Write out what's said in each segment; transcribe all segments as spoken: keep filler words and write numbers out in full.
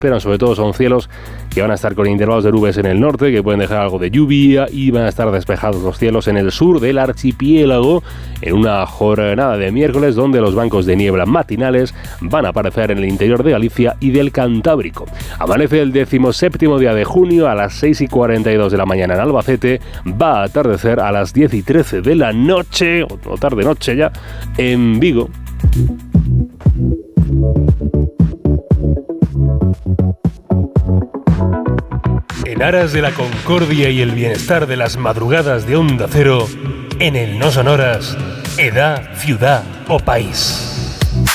Pero sobre todo son cielos que van a estar con intervalos de nubes en el norte, que pueden dejar algo de lluvia, y van a estar despejados los cielos en el sur del archipiélago en una jornada de miércoles donde los bancos de niebla matinales van a aparecer en el interior de Galicia y del Cantábrico. Amanece el decimoséptimo día de junio a las seis y cuarenta y dos de la mañana en Albacete, va a atardecer a las diez y trece de la noche, o tarde-noche ya, en Vigo. En aras de la concordia y el bienestar de las madrugadas de Onda Cero, en el No Sonoras, edad, ciudad o país.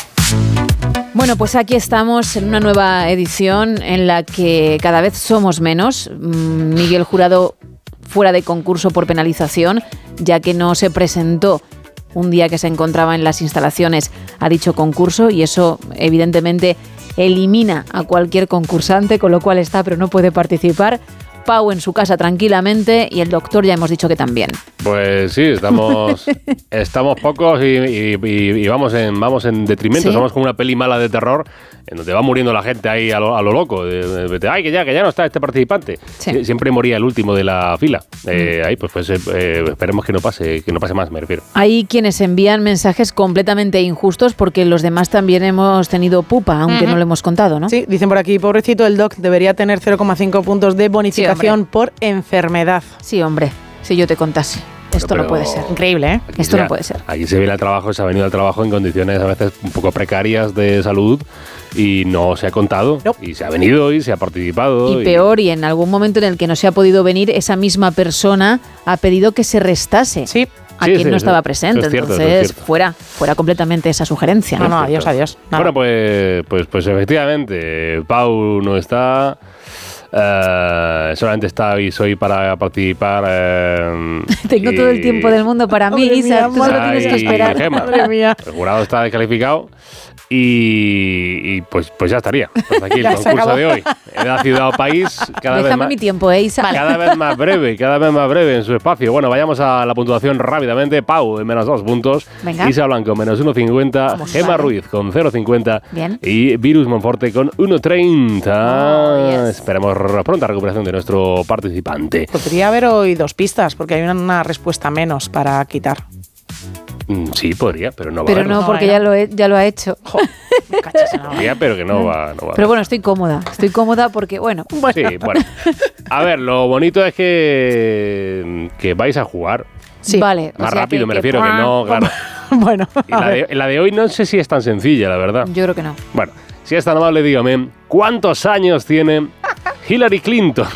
Bueno, pues aquí estamos en una nueva edición en la que cada vez somos menos. Miguel Jurado fuera de concurso por penalización, ya que no se presentó un día que se encontraba en las instalaciones a dicho concurso, y eso evidentemente elimina a cualquier concursante, con lo cual está, pero no puede participar. Pau en su casa tranquilamente, y el doctor ya hemos dicho que también. Pues sí, estamos estamos pocos y, y, y, y vamos en vamos en detrimento. ¿Sí? Somos como una peli mala de terror en donde va muriendo la gente ahí a lo, a lo loco. De, de, de, Ay, que ya, que ya no está este participante. Sí. Siempre moría el último de la fila. Eh, mm. Ahí, pues, pues eh, esperemos que no pase, que no pase más, me refiero. Hay quienes envían mensajes completamente injustos porque los demás también hemos tenido pupa, aunque uh-huh. no lo hemos contado, ¿no? Sí, dicen por aquí, pobrecito el doc, debería tener cero coma cinco puntos de bonificación sí, por enfermedad. Sí, hombre, si yo te contase. Esto pero, no puede ser. Increíble, ¿eh? Esto ya, no puede ser. Aquí se viene al trabajo, se ha venido al trabajo en condiciones a veces un poco precarias de salud y no se ha contado. No. Y se ha venido y se ha participado. Y, y peor, y en algún momento en el que no se ha podido venir, esa misma persona ha pedido que se restase. Sí. A sí, quien sí, no sí, estaba presente, es cierto, entonces fuera, fuera completamente esa sugerencia. No, no, adiós, adiós. Nada. Bueno, pues, pues, pues efectivamente, Pau no está. Uh, solamente estáis hoy para participar. Uh, Tengo y... todo el tiempo del mundo para mí, Isa. Tú solo tienes que esperar. Gema. Madre mía. El jurado está descalificado. Y, y pues, pues ya estaría. Hasta aquí el concurso de hoy. En la ciudad o país, cada Déjame vez más, mi tiempo, ¿eh, Isa? Cada vez más breve, cada vez más breve en su espacio. Bueno, vayamos a la puntuación rápidamente. Pau en menos dos puntos. Venga. Isa Blanco menos uno cincuenta. Gema vale. Ruiz con cero cincuenta. Bien. Y Virus Monforte con uno treinta. Oh, yes. Esperemos pronta recuperación de nuestro participante. Podría haber hoy dos pistas, porque hay una, una respuesta menos para quitar. Sí, podría, pero no va pero a Pero no, porque no, ya, lo he, ya lo ha hecho. Jo, me cachas en la podría, pero que no va, no va Pero bueno, estoy cómoda. Estoy cómoda porque, bueno. bueno. Sí, bueno. A ver, lo bonito es que, que vais a jugar. Sí. Vale. Más o sea rápido, que, me que refiero, que no, claro. Bueno. Y la de, la de hoy no sé si es tan sencilla, la verdad. Yo creo que no. Bueno, si es tan amable, dígame, ¿cuántos años tiene Hillary Clinton?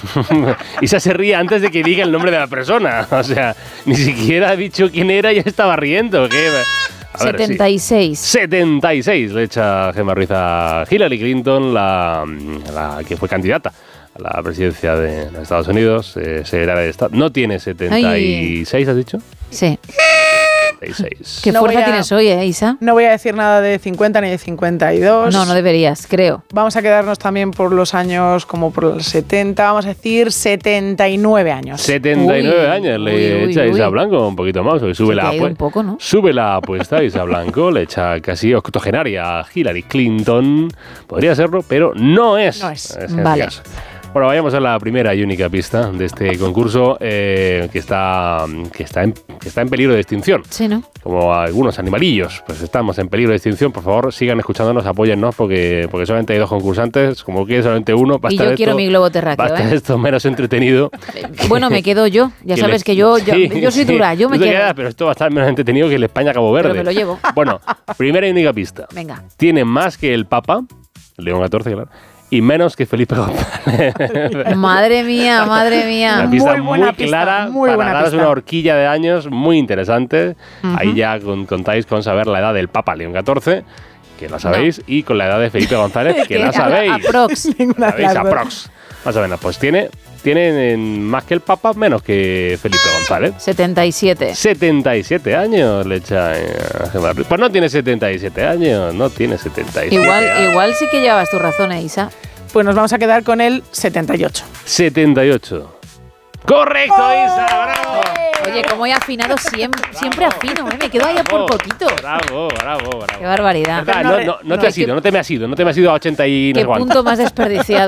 Y se se ríe antes de que diga el nombre de la persona. O sea, ni siquiera ha dicho quién era y ya estaba riendo. ¿Qué? A ver, setenta y seis. Sí. setenta y seis le echa Gemma Ruiz a Hillary Clinton, la, la que fue candidata a la presidencia de los Estados Unidos, eh, secretaria de Estado. ¿No tiene setenta y seis, Ay. has dicho? Sí. setenta y seis. ¿Qué no fuerza a, tienes hoy, eh, Isa? No voy a decir nada de cincuenta ni de cincuenta y dos. No, no deberías, creo. Vamos a quedarnos también por los años como por los setenta. Vamos a decir setenta y nueve años. setenta y nueve uy, años le uy, echa uy, Isa uy. Blanco un poquito más. Sube, Se la, te ha ido apu- un poco, ¿no? sube la apuesta a Isa Blanco, le echa casi octogenaria a Hillary Clinton. Podría serlo, pero no es. No es. es Vale. caso. Bueno, vayamos a la primera y única pista de este concurso eh, que, está, que, está en, que está en peligro de extinción. Sí, ¿no? Como algunos animalillos, pues estamos en peligro de extinción. Por favor, sigan escuchándonos, apóyennos, porque, porque solamente hay dos concursantes. Como que solamente uno, va a Y estar yo esto, quiero mi globo terráqueo, va a estar ¿eh? esto menos entretenido. Bueno, me quedo yo. Ya que sabes le- que yo, yo, Sí, yo soy sí. dura, yo me Tú te quedo. quedas, pero esto va a estar menos entretenido que el España-Cabo Verde. Pero me lo llevo. Bueno, primera y única pista. Venga. Tiene más que el Papa, León catorce, claro, y menos que Felipe González. Madre mía, madre mía. Una pista Muy muy, buena pista, clara muy para buena daros pista. una horquilla de años muy interesante. Uh-huh. Ahí ya con- contáis con saber la edad del Papa León catorce, que la sabéis, no. Y con la edad de Felipe González, que la sabéis. Aprox. Ninguna de Sabéis, las dos. aprox. Más o menos, pues tiene, tiene más que el Papa, menos que Felipe González. setenta y siete. setenta y siete años le echa eh, a Gemma Ruiz. Pues no tiene setenta y siete años, no tiene setenta y siete Igual, años. igual sí que llevas tu razón, eh, Isa. Pues nos vamos a quedar con el setenta y ocho. setenta y ocho. ¡Correcto, Isa! ¡Bravo! Oye, como he afinado siempre, siempre afino, ¿eh? Me quedo ahí por poquito. Bravo, bravo, bravo. Qué barbaridad. ¿Verdad? No, no, no te has ido, no te me has ido, no te me has ido a ochenta y no Qué sé cuánto. punto más desperdiciado.